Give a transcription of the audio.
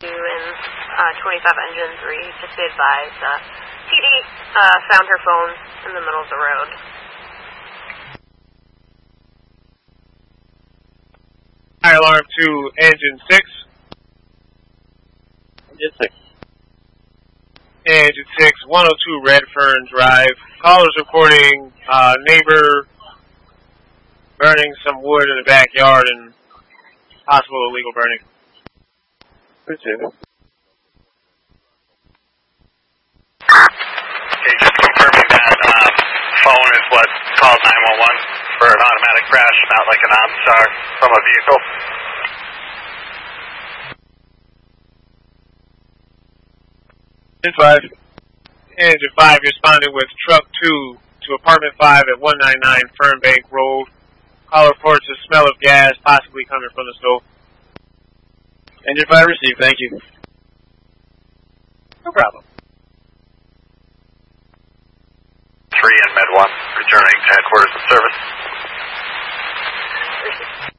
and 25 engine 3, just be advised, PD found her phone in the middle of the road. Fire alarm to engine 6. Engine 6. Engine 6, 102 Redfern Drive. Callers reporting neighbor burning some wood in the backyard and possible illegal burning. Appreciate it. Okay, just confirming that phone is what called 911 for an automatic crash, not like an OnStar from a vehicle. Engine 5. Engine 5 responded with truck 2 to apartment 5 at 199 Fernbank Road. Caller reports a smell of gas possibly coming from the stove. Engine 5 received, thank you. No problem. 3 in Med 1, returning to headquarters of service.